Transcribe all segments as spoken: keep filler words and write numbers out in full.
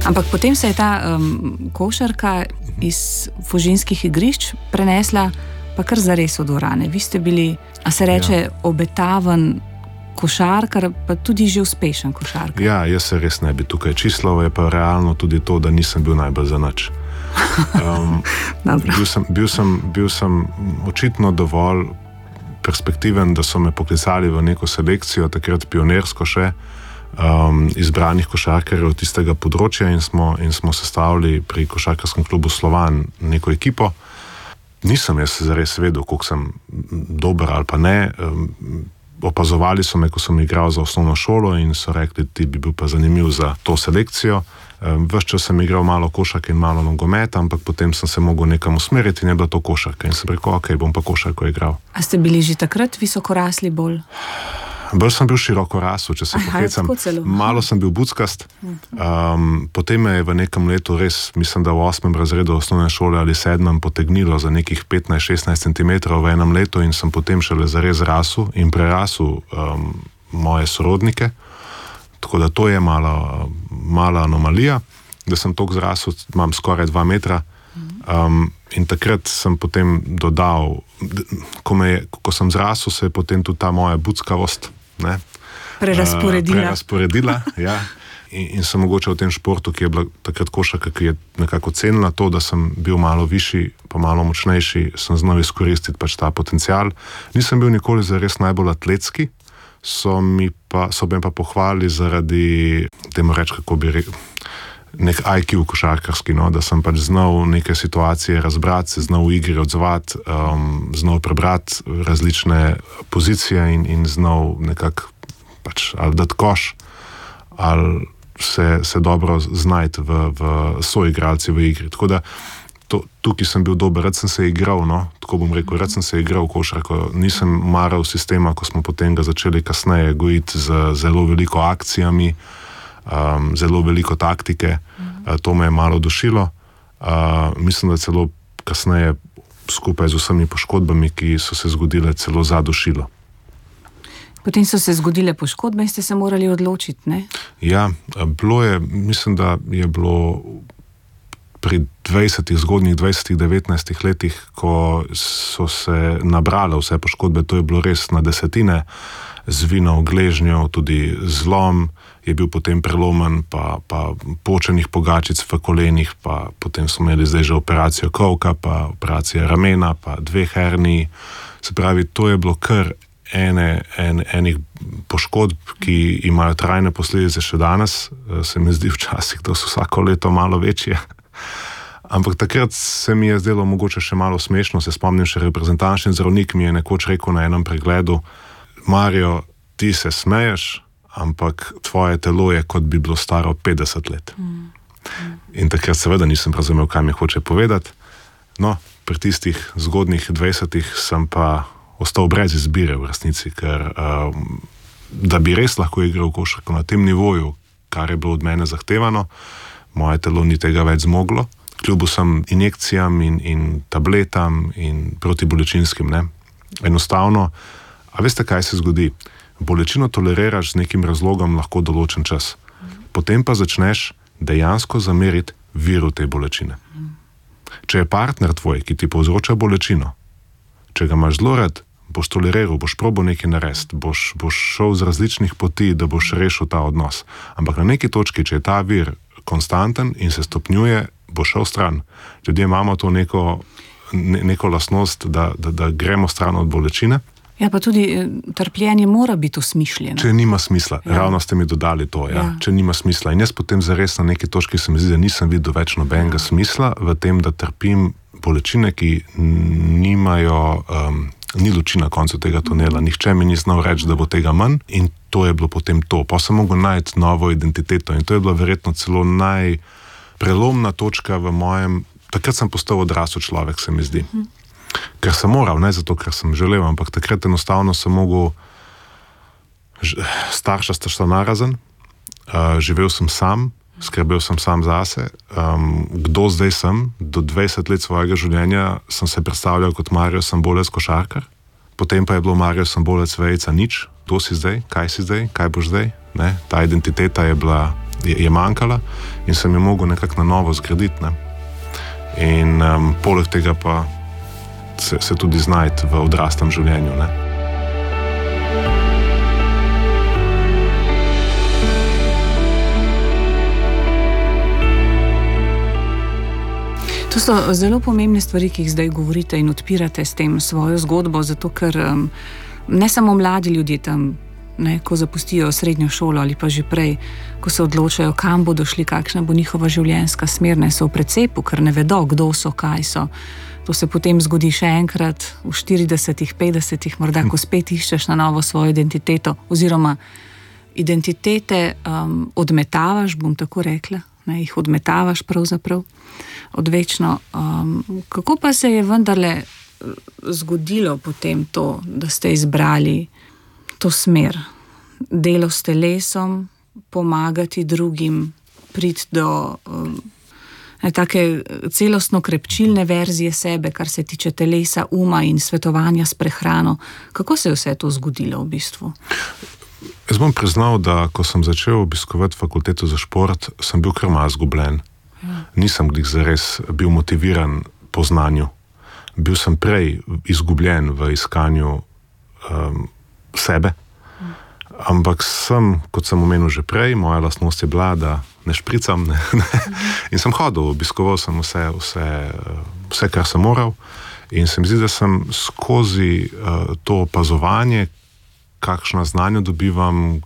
Ampak potem se je ta um, košarka iz Fužinskih igrišč prenesla pa kar zares v dvorane. Vi ste bili, a se reče, ja. obetaven košarkar, pa tudi že uspešen košarkar. Ja, jaz se res ne bi tukaj čislal, je pa realno tudi to, da nisem bil najbolj za nič. Um, bil, sem, bil, sem, bil sem očitno dovolj perspektiven, da so me poklicali v neko selekcijo, takrat pionirsko še, um, izbranih košarkarjev tistega področja in smo, in smo sestavili pri košarkarskem klubu Slovan neko ekipo. Nisem jaz zares vedel, koliko sem dober ali pa ne. Um, opazovali so me, ko sem igral za osnovno šolo in so rekli, ti bi bil pa zanimiv za to selekcijo. Um, ves čas sem igral malo košarke in malo nogometa, ampak potem sem se mogel nekam usmeriti in je bila to košarka. In sem rekel, ok, bom pa košarko igral. A ste bili že takrat visokorasli bolj? Bolj sem bil široko rasel, če se pohecam. Malo sem bil buckast. Um, potem me je v nekem letu res, mislim, da v osmem razredu osnovne šole ali sedmem potegnilo za nekih petnajst šestnajst centimetrov v enem letu in sem potem šele zares rasel in prerasel um, moje sorodnike. Tako da to je mala, mala anomalija, da sem toliko zrasel, imam skoraj dva metra. Um, in takrat sem potem dodal, ko, me je, ko sem zrasel, se je potem tudi ta moja buckavost ne, prerasporedila. Uh, prerasporedila ja. in, in sem mogoče v tem športu, ki je bila takrat košarka, ki je nekako cenila to, da sem bil malo višji, pa malo močnejši, sem znal izkoristiti pač ta potencial. Nisem bil nikoli zares najbolj atletski, so mi pa, so me pa pohvalili zaradi, temu reč, kako bi rekel, nek I Q košarkarski, no, da sem pač znal neke situacije razbrati, se znal v igri odzvati, um, znal prebrati različne pozicije in, in znal nekako pač ali dati koš, ali se, se dobro znajti v, v soigralci v igri. Tako da to, tukaj sem bil dober, rad sem se igral, no, tako bom rekel, rad sem se igral v košarko. Nisem maral sistema, ko smo potem ga začeli kasneje gojiti z zelo veliko akcijami, Um, zelo veliko taktike, uh, to me je malo dušilo. Uh, mislim, da celo kasneje skupaj z vsemi poškodbami, ki so se zgodile, celo zadušilo. Potem so se zgodile poškodbe in ste se morali odločiti, ne? Ja, bilo je, mislim, da je bilo pri dvajsetih, zgodnjih dvajsetih, devetnajstih letih, ko so se nabrale vse poškodbe, to je bilo res na desetine, zvinov, gležnjev, tudi zlom, je bil potem prelomen, pa, pa počenih pogačic v kolenih, pa potem smo imeli zdaj že operacijo kolka, pa operacija ramena, pa dve herni. Se pravi, to je bilo kar ene, en, enih poškodb, ki imajo trajne posledice še danes. Se mi zdi včasih, da so vsako leto malo večje. Ampak takrat se mi je zdelo mogoče še malo smešno. Se spomnim, še reprezentančni zdravnik mi je nekoč rekel na enem pregledu: Mario, ti se smeješ, ampak tvoje telo je, kot bi bilo staro petdeset let. Mm. In takrat seveda nisem razumel, kaj mi hoče povedati. No, pri tistih zgodnjih dvajsetih sem pa ostal brez izbire v resnici, ker um, da bi res lahko igral košarko na tem nivoju, kar je bilo od mene zahtevano, moje telo ni tega več zmoglo, kljub vsem injekcijam in, in tabletam in protibolečinskim, ne. Enostavno, a veste, kaj se zgodi? Bolečino toleriraš z nekim razlogom lahko določen čas. Potem pa začneš dejansko zameriti viru te bolečine. Če je partner tvoj, ki ti povzroča bolečino, če ga imaš zelo rad, boš toleriral, boš probal nekaj narediti, boš, boš šel z različnih poti, da boš rešil ta odnos. Ampak na neki točki, če je ta vir konstanten in se stopnjuje, boš šel stran. Ljudje imamo to neko, ne, neko lastnost, da, da, da gremo stran od bolečine. Ja, pa tudi trpljenje mora biti usmišljeno. Če nima smisla, ja. Ravno ste mi dodali to, ja. Ja. Če nima smisla. In jaz potem zares na neki točki se mi zdi, da nisem videl več nobenega smisla v tem, da trpim bolečine, ki nimajo, um, ni luči na koncu tega tunela. Nihče mi ni znal reči, da bo tega manj in to je bilo potem to. Pa sem mogel najti novo identiteto in to je bila verjetno celo najprelomna točka v mojem, takrat sem postal odrasel človek, se mi zdi. Mhm. Ker sem moral, ne zato, ker sem želel, ampak takrat enostavno sem mogel, starša sta šla narazen, uh, živel sem sam, skrbel sem sam zase. Um, kdo zdaj sem? Do dvajset let svojega življenja sem se predstavljal kot Mario Sambolec košarkar, potem pa je bilo Mario Sambolec vejica nič. Kdo si zdaj? Kaj si zdaj? Kaj boš zdaj? Ne? Ta identiteta je bila je, je manjkala in sem jo mogel nekako na novo zgraditi. Ne. In um, poleg tega pa se, se tudi znajti v odraslem življenju. Ne. To so zelo pomembne stvari, ki jih zdaj govorite in odpirate s tem svojo zgodbo, zato ker um, ne samo mladi ljudje tam, ne, ko zapustijo srednjo šolo ali pa že prej, ko se odločajo, kam bodo šli, kakšna bo njihova življenjska smer, ne, so v precepu, ker ne vedo, kdo so, kaj so. To se potem zgodi še enkrat v štiridesetih, petdesetih, morda, ko spet iščeš na novo svojo identiteto, oziroma identitete um, odmetavaš, bom tako rekla, ne, jih odmetavaš pravzaprav odvečno. Um, kako pa se je vendarle zgodilo potem to, da ste izbrali to smer? Delo s telesom, pomagati drugim, priti do um, ne, take celostno krepčilne verzije sebe, kar se tiče telesa, uma in svetovanja s prehrano. Kako se je vse to zgodilo v bistvu? Jaz bom priznal, da ko sem začel obiskovati fakulteto za šport, sem bil kar malo izgubljen. Ja. Nisem glih zares bil motiviran po znanju. Bil sem prej izgubljen v iskanju um, sebe, ja. Ampak sem, kot sem omenil že prej, moja lastnost je bila, da ne špricam, ne, ne. Ja. In sem hodil, obiskoval sem vse, vse, vse, kar sem moral, in se mi zdi, da sem skozi uh, to opazovanje, kakšna znanja dobivam,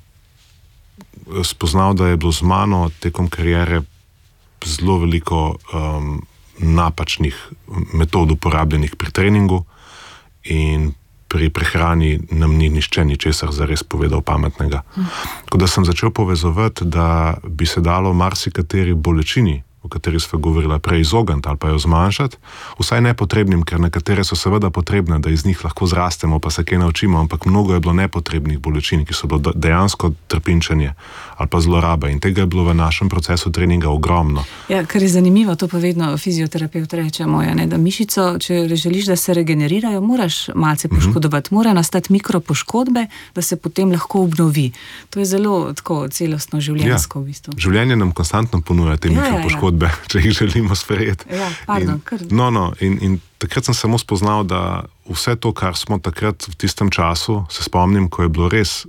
spoznal, da je bilo z mano tekom kariere zelo veliko um, napačnih metod uporabljenih pri treningu in pri prehrani nam ni nišče ničesar zares povedal pametnega. Tako da sem začel povezovati, da bi se dalo marsikateri bolečini, o kateri sva govorila prej, izogniti ali pa jo zmanjšati, vsaj nepotrebnim, ker nekatere so seveda potrebne, da iz njih lahko zrastemo, pa se kaj naučimo, ampak mnogo je bilo nepotrebnih bolečin, ki so bilo dejansko trpinčenje ali pa zloraba, in tega je bilo v našem procesu treninga ogromno. Ja, kar je zanimivo, to pa vedno fizioterapeut reče moja, ne, da mišico, če želiš, da se regenerirajo, moraš malce poškodovati, mm-hmm. mora nastati mikropoškodbe, da se potem lahko obnovi. To je zelo tako celostno življenjsko, ja, v bistvu. Življenje nam konstantno ponuja te ja, mikropoškodbe, ja, ja. če jih želimo sprejeti. Ja, pardon, in, kar... No, no, in, in takrat sem samo spoznal, da vse to, kar smo takrat v tistem času, se spomnim, ko je bilo res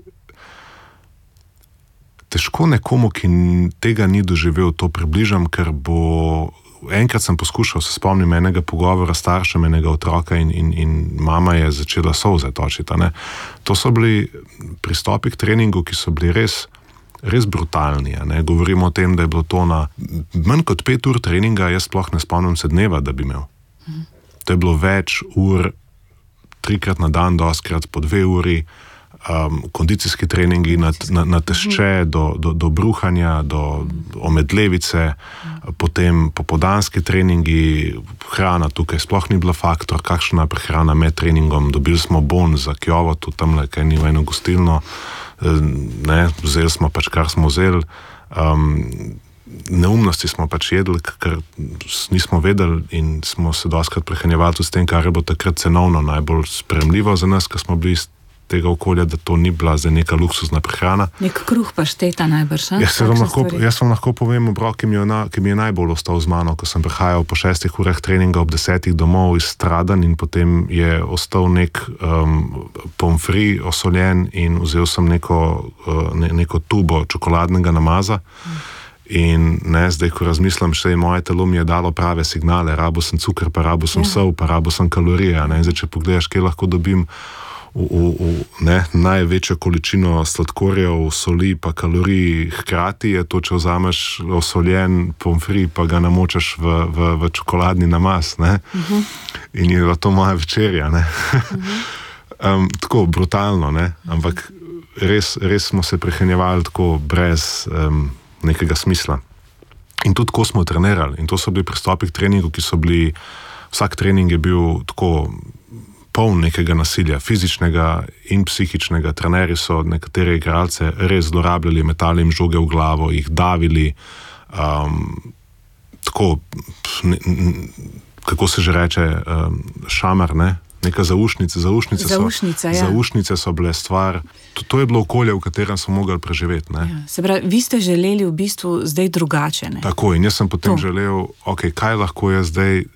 težko nekomu, ki tega ni doživel, to približam, ker bo... Enkrat sem poskušal, se spomnim enega pogovora s staršem enega otroka in, in, in mama je začela solze točiti. Ne? To so bili pristopi k treningu, ki so bili res res brutalni. Ne? Govorimo o tem, da je bilo to na manj kot pet ur treninga, jaz sploh ne spomnim se dneva, da bi imel. Mhm. To je bilo več ur, trikrat na dan, doskrat po dve uri, um, kondicijski treningi na, na, na tešče, do, do, do bruhanja, do omedlevice, mhm. potem popoldanski treningi, hrana tukaj sploh ni bila faktor, kakšna prehrana med treningom, dobili smo bon za Kjovo, tudi tamle, kaj ni v eno gostilno, ne, vzeli smo pač, kar smo vzeli, um, neumnosti smo pač jedli, ker nismo vedeli in smo se doskrat prehranjevali tudi s tem, kar je bilo takrat cenovno najbolj sprejemljivo za nas, ker smo bili iz tega okolja, da to ni bila za neka luksuzna prehrana. Nek kruh pa šteta najbrž, a? Jaz vam lahko, jaz vam lahko povem obrok, ki mi je, na, ki mi je najbolj ostal z mano, ko sem prihajal po šestih urah treninga ob desetih domov iz Stradan in potem je ostal nek um, pomfri osoljen in vzel sem neko, uh, ne, neko tubo čokoladnega namaza. Hmm. In ne, zdaj, ko razmislim, še moje telo mi je dalo prave signale, rabo sem cukor, pa rabo sem sol, pa rabo sem kalorije. Ne? In zdaj, če pogledaš, kje lahko dobim v, v, v ne, največjo količino sladkorjev, soli pa kalorij hkrati, je to, če vzameš osoljen pomfri, pa ga namočaš v, v, v čokoladni namaz. Ne? Uh-huh. In je to moja večerja. Ne? Uh-huh. um, tako brutalno, ne? Ampak res, res smo se prehranjevali tako brez... Um, nekega smisla. In tudi tako smo trenirali. In to so bili pristopi k treningu, ki so bili, vsak trening je bil tako poln nekega nasilja, fizičnega in psihičnega. Trenerji so nekatere igralce res zlorabljali, metali jim žoge v glavo, jih davili, um, tako, ne, kako se že reče, um, šamar, ne? neka zaušnica, zaušnice, Zaušnica, so, ja. zaušnice so bile stvar, to, to je bilo okolje, v katerem smo mogli preživeti. Ne? Ja, se pravi, vi ste želeli v bistvu zdaj drugače. Ne? Tako, in jaz sem potem To. želel, ok, kaj lahko jaz zdaj,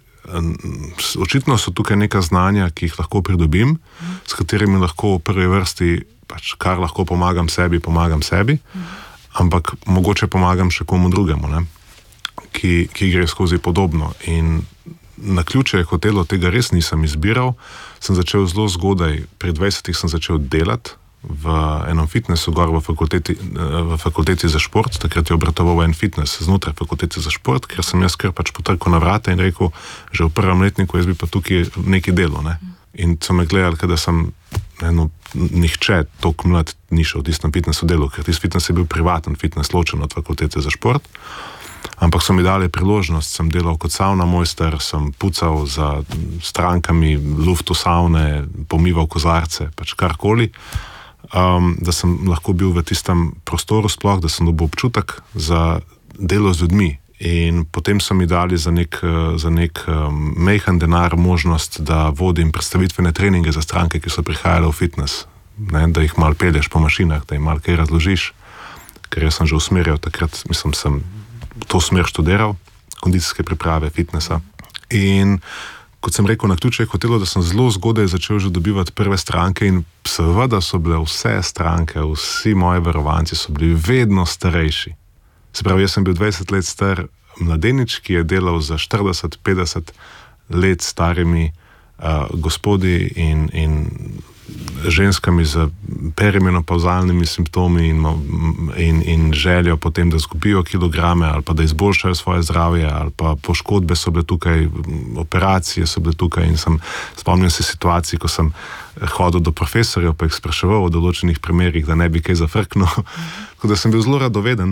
očitno so tukaj neka znanja, ki jih lahko pridobim, mm. s katerimi lahko v prvi vrsti, pač kar lahko pomagam sebi, pomagam sebi, mm. ampak mogoče pomagam še komu drugemu, ne? Ki, ki gre skozi podobno. In na ključe je hotelo, tega res nisem izbiral, sem začel zelo zgodaj, pri dvajsetih sem začel delati v enem fitnessu gor v fakulteti, v fakulteti za šport, takrat je obratoval en fitness znotraj fakultete za šport, ker sem jaz kar pač potrkal na vrata in rekel, že v prvem letniku jaz bi pa tukaj nekaj delo, ne. In so me gledali, kada sem eno, nihče toliko mlad ni šel v tistem fitnessu delu, ker tisti fitness je bil privaten fitness, ločen od fakultete za šport. Ampak so mi dali priložnost, sem delal kot savna mojster, sem pucal za strankami luftu savne, pomival kozarce, pač karkoli, um, da sem lahko bil v tistem prostoru sploh, da sem dobil občutek za delo z ljudmi. In potem so mi dali za nek, za nek um, mejhan denar možnost, da vodim predstavitvene treninge za stranke, ki so prihajale v fitness, ne, da jih malo pelješ po mašinah, da jim malo kaj razložiš, ker jaz sem že usmerjal takrat, mislim, sem to smer študiral, kondicijske priprave, fitnessa. In kot sem rekel, na ključe je hotelo, da sem zelo zgodaj začel že dobivati prve stranke in seveda so bile vse stranke, vsi moji verovanci so bili vedno starejši. Se pravi, jaz sem bil dvajset let star mladenič, ki je delal za štirideset petdeset let starimi uh, gospodi in, in ženskami z perimenopavzalnimi simptomi in, in, in željo potem, da zgubijo kilograme ali pa da izboljšajo svoje zdravje ali pa poškodbe so bile tukaj, operacije so bile tukaj in sem spomnil se situacij, ko sem hodil do profesorjev pa jih spraševal o določenih primerih, da ne bi kaj zafrknil. Tako da sem bil zelo radoveden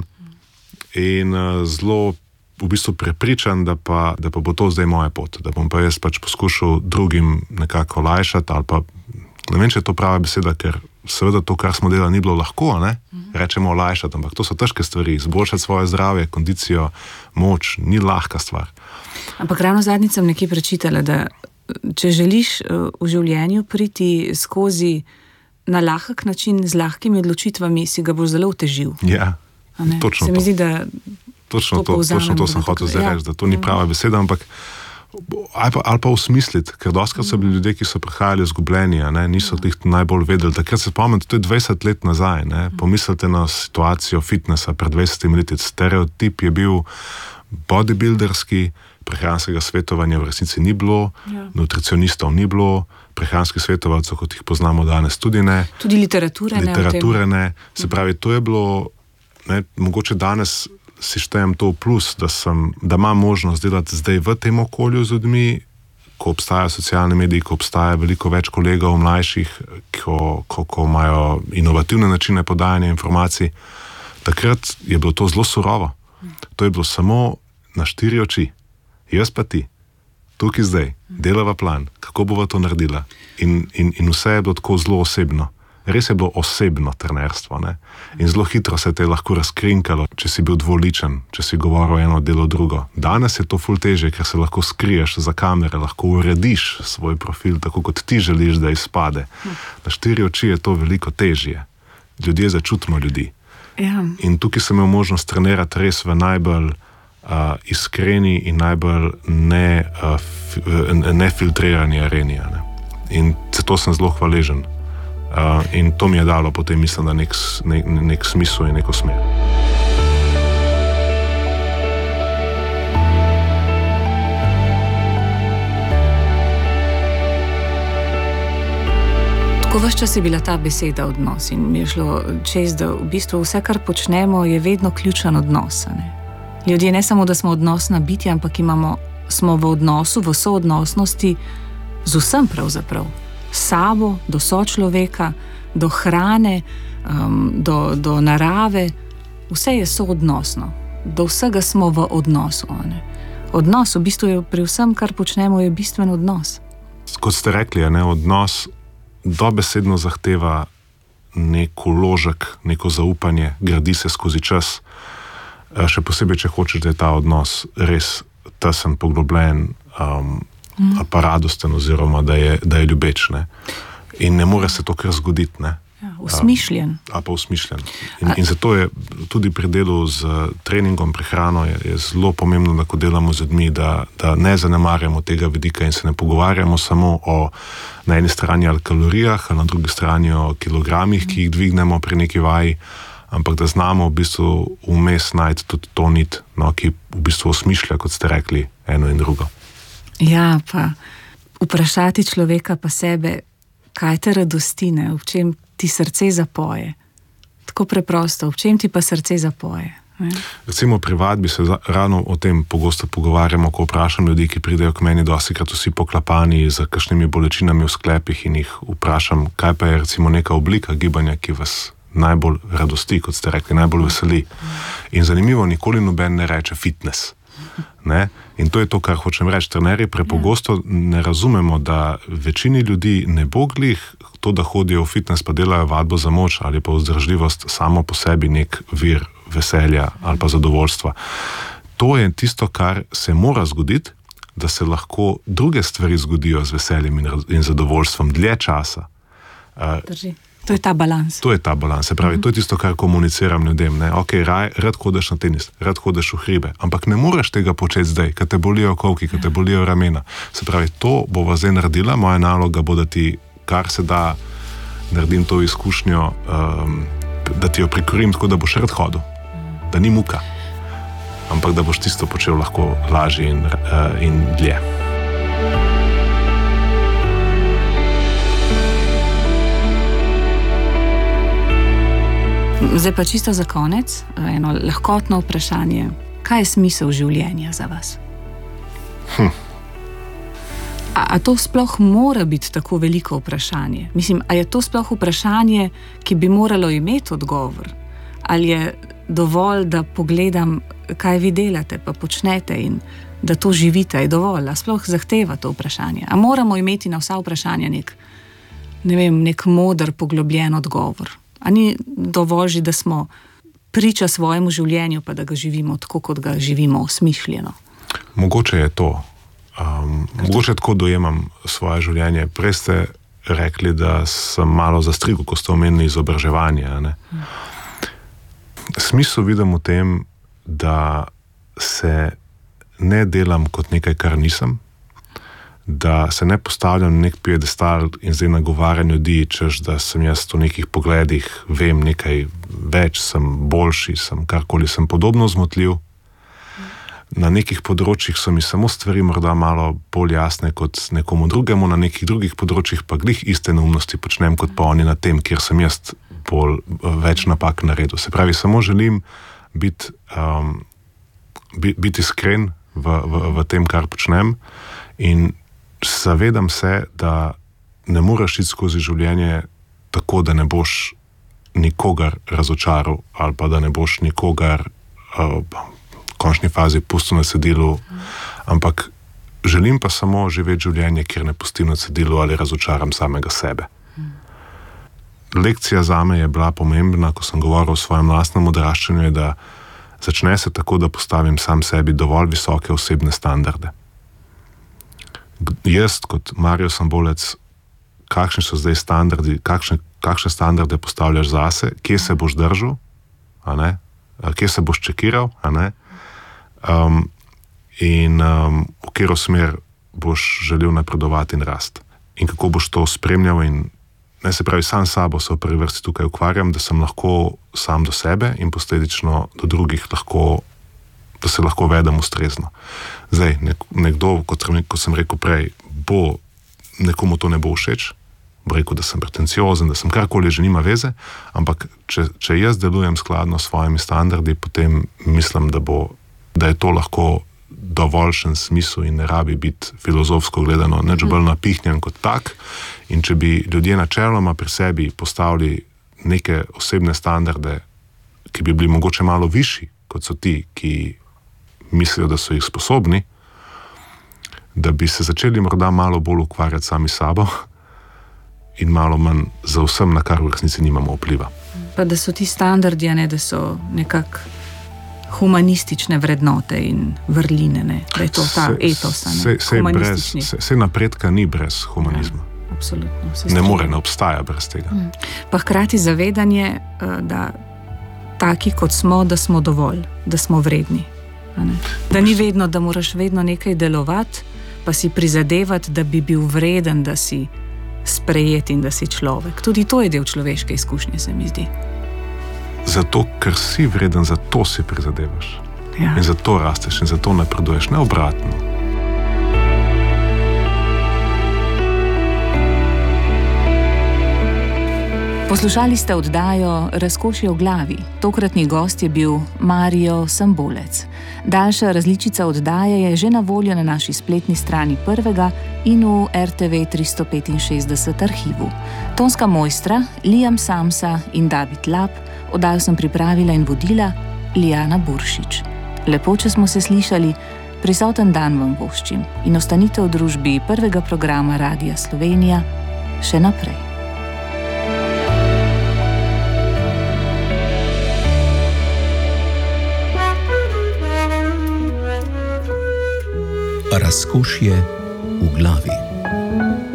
in uh, zelo v bistvu prepričan, da pa, da pa bo to zdaj moja pot, da bom pa jaz pač poskušal drugim nekako olajšati ali pa ne vem, če je to prava beseda, ker seveda to, kar smo delali, ni bilo lahko, ne? Rečemo olajšati, ampak to so težke stvari, izboljšati svoje zdravje, kondicijo, moč, ni lahka stvar. Ampak ravno zadnjič sem nekje prečitala, da če želiš v življenju priti skozi na lahek način, z lahkimi odločitvami, si ga boš zelo otežil. Ja, točno to. Se mi zdi, da točno to, točno to sem hotel zdaj reči, da to ni prava beseda, ampak ali pa, ali pa usmisliti, ker doskrat so bili ljudje, ki so prihajali izgubljeni, ne, niso jih najbolj vedeli. Takrat se spomnim, to je dvajset let nazaj, ne, pomislite na situacijo fitnessa pred dvajsetimi leti. Stereotip je bil bodybuilderski, prehranskega svetovanja v resnici ni bilo, ja. Nutricionistov ni bilo, prehranskih svetovalcev, kot jih poznamo danes, tudi ne. Tudi literature ne. Literature ne. Se pravi, to je bilo, ne, mogoče danes si štejem to v plus, da, sem, da imam možnost delati zdaj v tem okolju z ljudmi, ko obstajajo socialne mediji, ko obstaja veliko več kolegov mlajših, ko, ko, ko imajo inovativne načine podajanja informacij. Takrat je bilo to zelo surovo. To je bilo samo na štiri oči. Jaz pa ti, tukaj zdaj, delava plan, kako bova to naredila. In, in, in vse je bilo tako zelo osebno. Res je bilo osebno trenerstvo, ne? In zelo hitro se te je lahko razkrinkalo, če si bil dvoličen, če si govoril eno, delo drugo. Danes je to ful težje, ker se lahko skriješ za kamere, lahko urediš svoj profil, tako kot ti želiš, da izpade. Na štiri oči je to veliko težje. Ljudje začutimo ljudi. Ja. In tukaj sem imel možnost trenirati res v najbolj uh, iskreni in najbolj ne, uh, f, nefiltrirani areni. Ne? In zato sem zelo hvaležen. Uh, in to mi je dalo potem, mislim, da nek, nek, nek smisel in neko smer. Tako ves čas je bila ta beseda odnos in mi je šlo čez, da v bistvu vse, kar počnemo, je vedno ključen odnos. Ne? Ljudje ne samo, da smo odnosna bitja, ampak imamo, smo v odnosu, v soodnosnosti z vsem pravzaprav. Sabo, do sočloveka, do hrane, um, do, do narave, vse je soodnosno. Do vsega smo v odnosu. Ne? Odnos, v bistvu je pri vsem, kar počnemo, je bistven odnos. Kot ste rekli, ne, odnos dobesedno zahteva nek vložek, neko zaupanje, gradi se skozi čas. Še posebej, če hočeš, da je ta odnos res tesen, poglobljen, um, mm. ali pa radosten, oziroma da je, da je ljubeč. Ne? In ne more se to kar zgoditi. Ne? Ja, usmišljen. A, a pa usmišljen. In, in zato je tudi pri delu z treningom, prehrano, je, je zelo pomembno, da ko delamo z ljudmi, da, da ne zanemarjamo tega vidika in se ne pogovarjamo samo o na eni strani ali kalorijah, ali na drugi strani o kilogramih, ki jih dvignemo pri neki vaji, ampak da znamo v bistvu vmes najti tudi to nit, no, ki v bistvu osmišlja, kot ste rekli, eno in drugo. Ja, pa vprašati človeka pa sebe, kaj te radosti, ne, v čem ti srce zapoje. Tako preprosto, v čem ti pa srce zapoje. Ne? Recimo pri vadbi se ravno o tem pogosto pogovarjamo, ko vprašam ljudi, ki pridejo k meni dostikrat vsi poklapani z kakšnimi bolečinami v sklepih in jih vprašam, kaj pa je recimo neka oblika gibanja, ki vas najbolj radosti, kot ste rekli, najbolj veseli. In zanimivo, nikoli noben ne reče fitness. Ne? In to je to, kar hočem reči. Trenerji prepogosto ne razumemo, da večini ljudi ne bo glih to, da hodijo v fitness pa delajo vadbo za moč ali pa vzdržljivost samo po sebi nek vir veselja ali pa zadovoljstva. To je tisto, kar se mora zgoditi, da se lahko druge stvari zgodijo z veseljem in, in zadovoljstvom dlje časa. Drži. To je ta balans. To je ta balans. Se pravi, uh-huh. to je tisto, kar komuniciram ljudem. Ne? Ok, raj, rad hodeš na tenis, rad hodeš v hribe, ampak ne moreš tega početi zdaj, ker te bolijo kolki, ker te bolijo ramena. Se pravi, to bova zdaj naredila, moja naloga bo, da ti kar se da naredim to izkušnjo, um, da ti jo prikorim tako, da boš rad hodil. Da ni muka, ampak da boš tisto počel lahko lažje in, uh, in dlje. Zdaj pa čisto za konec, eno lahkotno vprašanje. Kaj je smisel življenja za vas? Hm. A, a to sploh mora biti tako veliko vprašanje? Mislim, a je to sploh vprašanje, ki bi moralo imeti odgovor? Ali je dovolj, da pogledam, kaj vi delate, pa počnete in da to živite, je dovolj? A sploh zahteva to vprašanje? A moramo imeti na vsa vprašanja nek, ne vem, nek moder, poglobljen odgovor? A ni dovolj že, da smo priča svojemu življenju, pa da ga živimo tako, kot ga živimo, osmišljeno? Mogoče je to. Um, mogoče tako dojemam svoje življenje. Prej ste rekli, da sem malo zastrigel, ko ste omenili izobraževanje. Ne? Hmm. Smisel vidim v tem, da se ne delam kot nekaj, kar nisem, da se ne postavljam na nek piedestal in zdaj nagovarjam ljudi, češ, da sem jaz v nekih pogledih, vem nekaj več, sem boljši, sem karkoli, sem podobno zmotljiv. Na nekih področjih so mi samo stvari morda malo bolj jasne kot nekomu drugemu, na nekih drugih področjih pa glih iste neumnosti počnem kot pa oni na tem, kjer sem jaz bolj več napak naredil. Se pravi, samo želim biti, um, biti iskren v, v, v tem, kar počnem, in zavedam se, da ne moreš iti skozi življenje tako, da ne boš nikogar razočaral ali pa da ne boš nikogar uh, v končni fazi pustil na cedilu, ampak želim pa samo živeti življenje, kjer ne pustim na cedilu ali razočaram samega sebe. Lekcija zame je bila pomembna, ko sem govoril o svojem lastnem odraščanju, je, da začne se tako, da postavim sam sebi dovolj visoke osebne standarde. Jaz kot Mario Sambolec, kakšni so zdaj standardi, kakšne, kakšne standarde postavljaš zase, kje se boš držal, a ne? Kje se boš čekiral, a ne? Um, in um, v katero smer boš želel napredovati in rast. In kako boš to spremljal in ne, se pravi, sam sabo se v prvi vrsti tukaj ukvarjam, da sem lahko sam do sebe in posledično do drugih lahko, da se lahko vedem ustrezno. Zdaj, nek, nekdo, kot, kot sem rekel prej, bo, nekomu to ne bo všeč, bo rekel, da sem pretenciozen, da sem karkoli, že nima veze, ampak če, če jaz delujem skladno s svojimi standardi, potem mislim, da, bo, da je to lahko dovoljšen smisel in ne rabi biti filozofsko gledano nič bolj napihnjen kot tak. In če bi ljudje načeloma pri sebi postavili neke osebne standarde, ki bi bili mogoče malo višji, kot so ti, ki mislijo, da so jih sposobni, da bi se začeli morda malo bolj ukvarjati sami sabo in malo manj za vsem, na kar v resnici nimamo vpliva. Pa da so ti standardi, ne, da so nekako humanistične vrednote in vrline, ne? Da je to ta se, etos. Se, se, brez, se, se napredka ni brez humanizma. Ja, absolutno. Ne more, ne obstaja brez tega. Mm. Pa hkrati zavedanje, da taki kot smo, da smo dovolj, da smo vredni. Da ni vedno, da moraš vedno nekaj delovati, pa si prizadevati, da bi bil vreden, da si sprejet in da si človek. Tudi to je del človeške izkušnje, se mi zdi. Zato, ker si vreden, zato si prizadevaš. Ja. In zato rasteš in zato napreduješ, ne obratno. Poslušali ste oddajo Razkošje v glavi. Tokratni gost je bil Mario Sambolec. Daljša različica oddaje je že na voljo na naši spletni strani Prvega in v R T V tristo petinšestdeset arhivu. Tonska mojstra Liam Samsa in David Lab, oddajo sem pripravila in vodila Lijana Buršič. Lepo, če smo se slišali, prisoten dan vam voščim in ostanite v družbi Prvega programa Radia Slovenija še naprej. Razkošje v glavi.